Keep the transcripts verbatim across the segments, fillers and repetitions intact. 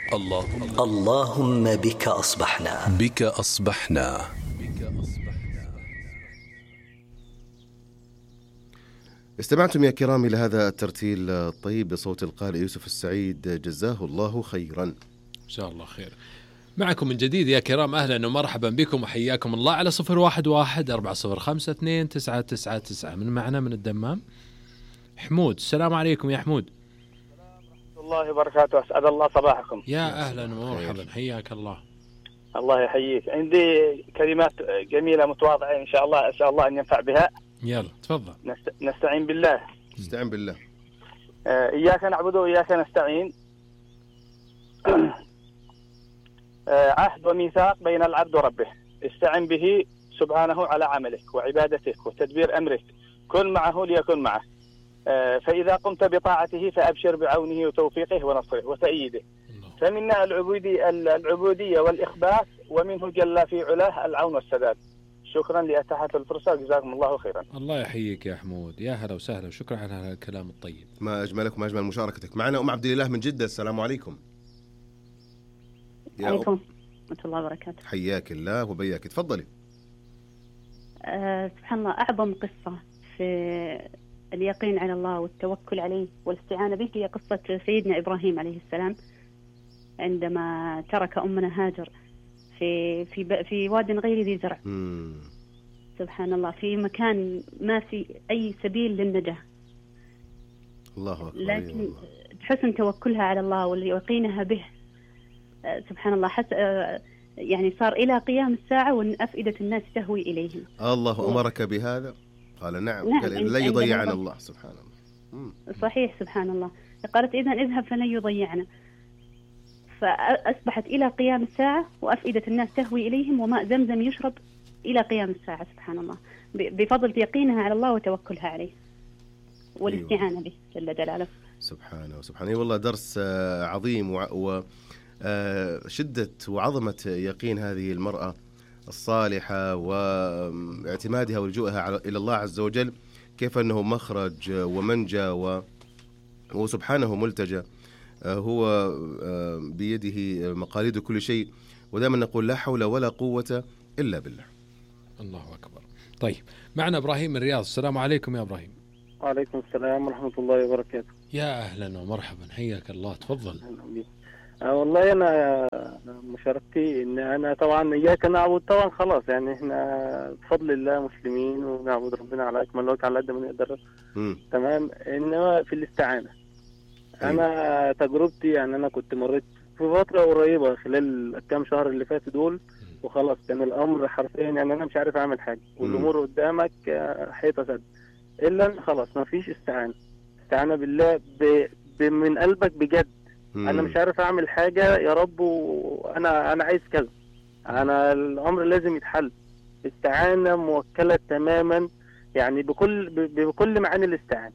اللهم اللهم بك أصبحنا بك أصبحنا. استمعتم يا كرام إلى هذا الترتيل الطيب بصوت القارئ يوسف السعيد، جزاه الله خيرا. إن شاء الله خير. معكم من جديد يا كرام، أهلا ومرحبا بكم وحياكم الله على صفر واحد واحد أربعة صفر خمسة اثنين تسعة تسعة تسعة. من معنا من الدمام حمود. السلام عليكم يا حمود. الله وبركاته، أسعد الله صباحكم. يا أهلا ومرحبا، حياك الله. الله يحييك. عندي كلمات جميلة متواضعة إن شاء الله، أسأل الله أن ينفع بها. يلا تفضل. نست... نستعين بالله. نستعين بالله. آه، إياك نعبد وإياك نستعين. آه، عهد وميثاق بين العبد وربه، استعن به سبحانه على عملك وعبادتك وتدبير أمرك، كن معه ليكن معه. آه، فإذا قمت بطاعته فأبشر بعونه وتوفيقه ونصره وتأييده. فمنها العبودية العبودية والإخبات، ومنه جل في علاه العون والسداد. شكرا لأتاحة الفرصة، جزاكم الله خيرا. الله يحييك يا حمود، يا هلا وسهلا، وشكرا على هذا الكلام الطيب. ما أجملك وما أجمل مشاركتك معنا. أم عبد الله من جدة، السلام عليكم. عليكم ورحمة الله وبركاته. حياك الله وبياك، تفضلي. أه سبحان الله، أعظم قصة في اليقين على الله والتوكل عليه والاستعانة به هي قصة سيدنا إبراهيم عليه السلام، عندما ترك أمنا هاجر في في في واد غير ذي زرع. مم. سبحان الله، في مكان ما في أي سبيل للنجاة. الله أكبر. لكن حسن توكلها على الله واليقينها به، سبحان الله، حس يعني صار إلى قيام الساعة وأن أفئدة الناس تهوي إليهم. الله أمرك بهذا؟ قال نعم, نعم. قال لا يضيعنا الله. سبحان الله. مم. صحيح، سبحان الله. قالت إذن اذهب فلن يضيعنا. فأصبحت إلى قيام الساعة وأفئدة الناس تهوي إليهم، وماء زمزم يشرب إلى قيام الساعة. سبحان الله، بفضل يقينها على الله وتوكلها عليه والاستعانة به جل جلاله. سبحانه وسبحانه. والله درس عظيم، وشدة وعظمة يقين هذه المرأة الصالحة واعتمادها ولجوءها إلى الله عز وجل، كيف أنه مخرج ومنجى وسبحانه ملتجى، هو بيده مقاليد كل شيء، ودائما نقول لا حول ولا قوة إلا بالله. الله أكبر. طيب معنا إبراهيم من الرياض. السلام عليكم يا إبراهيم. وعليكم السلام ورحمة الله وبركاته. يا أهلا ومرحبا، حياك الله، تفضل. أه والله أنا مشاركتي إن أنا طبعا إياك نعبد، طبعا خلاص يعني إحنا بفضل الله مسلمين ونعبد ربنا على أكمل وجه على قد ما نقدر. تمام. إنما في الاستعانة أنا تجربتي، يعني أنا كنت مريت في فترة قريبة خلال الكام شهر اللي فاتوا دول، وخلاص كان الأمر حرفيا يعني أنا مش عارف أعمل حاجة، والأمور قدامك حيطة سد، إلا خلاص ما فيش استعانة. استعانة بالله ب... ب... من قلبك بجد. مم. أنا مش عارف أعمل حاجة يا رب، وأنا أنا عايز كذا، أنا الأمر لازم يتحل. استعانة موكلة تماما، يعني بكل ب... بكل معاني الاستعانة.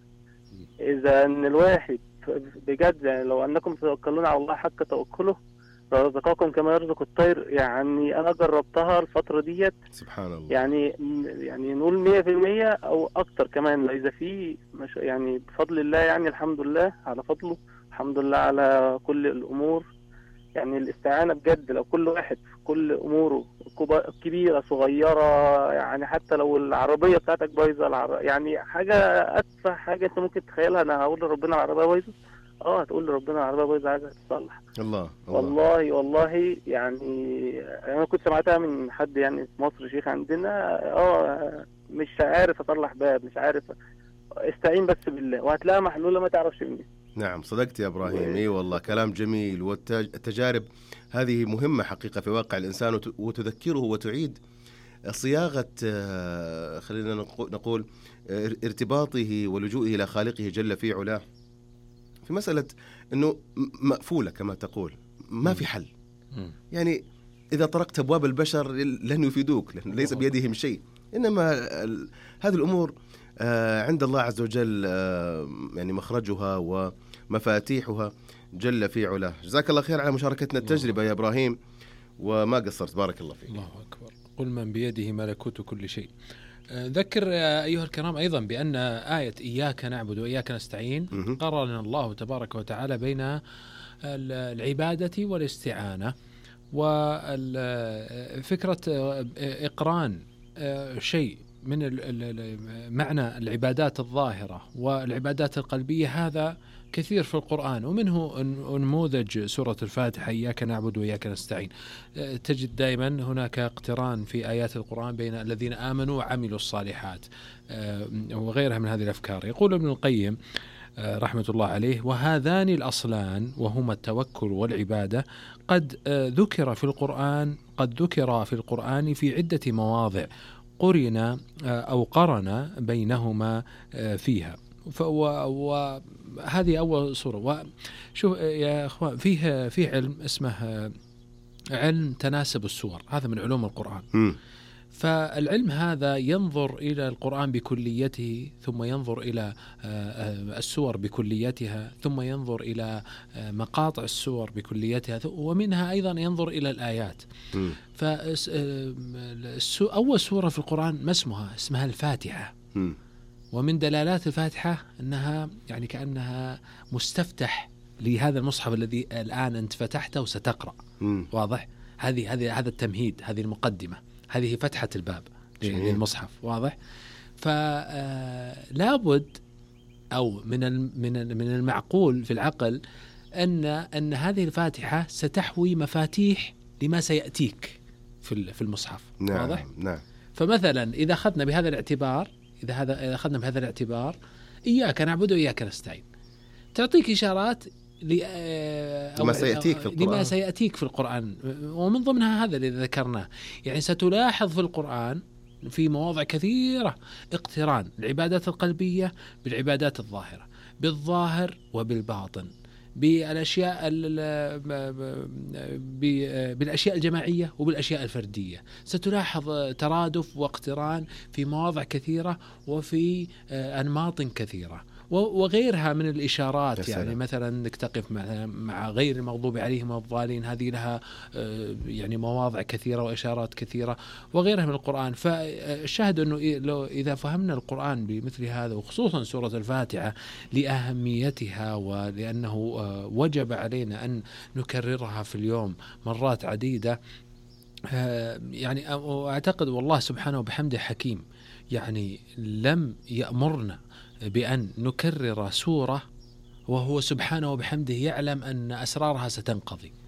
إذا أن الواحد بجد، يعني لو أنكم تتوكلون على الله حق توكله رزقكم كما يرزق الطير، يعني أنا جربتها الفترة ديت. سبحان الله. يعني يعني نقول مية في المية أو أكتر كمان، إذا في مش يعني بفضل الله، يعني الحمد لله على فضله، الحمد لله على كل الأمور. يعني الاستعانة بجد، لو كل واحد في كل أموره كبيرة صغيرة، يعني حتى لو العربية بتاعتك بايظة، العر... يعني حاجة أتفه حاجة أنت ممكن تتخيلها، أنا هقول لربنا العربية بايظة، اه هتقول لربنا العربية بايظة عايزة تتصلح. الله. والله والله يعني أنا كنت سمعتها من حد يعني في مصر، شيخ عندنا، اه مش عارف أصلح باب، مش عارف، استعين بس بالله وهتلاقيها محلولة ما تعرفش مني. نعم صدقت يا إبراهيم. اي والله كلام جميل، والتجارب هذه مهمة حقيقة في واقع الإنسان، وتذكره وتعيد صياغة خلينا نقول ارتباطه ولجوئه إلى خالقه جل في علاه، في مسألة أنه مقفولة كما تقول، ما في حل. يعني إذا طرقت أبواب البشر لن يفيدوك، ليس بيدهم شيء، إنما هذه الأمور عند الله عز وجل يعني مخرجها ومفاتيحها جل في علاه. جزاك الله خير على مشاركتنا التجربة يا إبراهيم، وما قصرت، بارك الله فيك. الله أكبر. قل من بيده ملكوت كل شيء. ذكر أيها الكرام أيضا بأن آية إياك نعبد وإياك نستعين قرن الله تبارك وتعالى بين العبادة والاستعانة، وفكرة إقران شيء من معنى العبادات الظاهرة والعبادات القلبية هذا كثير في القرآن، ومنه نموذج سورة الفاتحة إياك نعبد وإياك نستعين. تجد دائما هناك اقتران في آيات القرآن بين الذين آمنوا وعملوا الصالحات وغيرها من هذه الأفكار. يقول ابن القيم رحمة الله عليه: وهذان الأصلان وهما التوكل والعبادة قد ذكر في القرآن قد ذكر في القرآن في عدة مواضع قرن أو قرن بينهما فيها. وهذه أول صورة. وشوف يا أخوان، فيه فيه علم اسمه علم تناسب السور، هذا من علوم القرآن. م. فالعلم هذا ينظر إلى القرآن بكليته، ثم ينظر إلى السور بكليتها، ثم ينظر إلى مقاطع السور بكليتها، ومنها أيضا ينظر إلى الآيات. فأول سورة في القرآن ما اسمها؟ اسمها الفاتحة. م. ومن دلالات الفاتحة أنها يعني كأنها مستفتح لهذا المصحف الذي الآن أنت فتحته وستقرأ. م. واضح؟ هذه هذه هذا التمهيد، هذه المقدمة، هذه فتحة الباب للمصحف. واضح؟ فلا بد أو من من من المعقول في العقل أن أن هذه الفاتحة ستحوي مفاتيح لما سيأتيك في في المصحف. نعم. واضح؟ نعم. فمثلا إذا أخذنا بهذا الاعتبار إذا هذا إذا أخذنا بهذا الاعتبار إياك نعبد وإياك نستعين، تعطيك إشارات لما سيأتيك في القرآن لما سيأتيك في القرآن، ومن ضمنها هذا الذي ذكرناه. يعني ستلاحظ في القرآن في مواضع كثيرة اقتران العبادات القلبية بالعبادات الظاهرة، بالظاهر وبالباطن، بالأشياء بالأشياء الجماعية وبالأشياء الفردية. ستلاحظ ترادف واقتران في مواضع كثيرة وفي أنماط كثيرة وغيرها من الإشارات. يعني مثلا انك تقف مع غير المغضوب عليهم والضالين، هذه لها يعني مواضع كثيرة وإشارات كثيرة وغيرها من القرآن. فالشاهد أنه لو إذا فهمنا القرآن بمثل هذا، وخصوصا سورة الفاتحة لأهميتها ولأنه وجب علينا أن نكررها في اليوم مرات عديدة، يعني أعتقد والله سبحانه وبحمده حكيم، يعني لم يأمرنا بأن نكرر سورة وهو سبحانه وبحمده يعلم أن أسرارها ستنقضي.